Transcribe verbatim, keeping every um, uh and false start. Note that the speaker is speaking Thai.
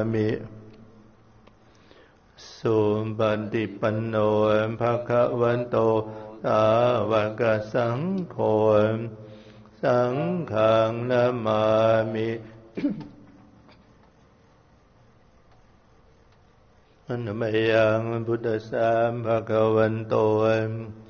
มิสุปฏิปันโนภะคะวันโตสาวกสังโฆสังฆังนะมามินะมะยังพุทธัสสะภะคะวันโต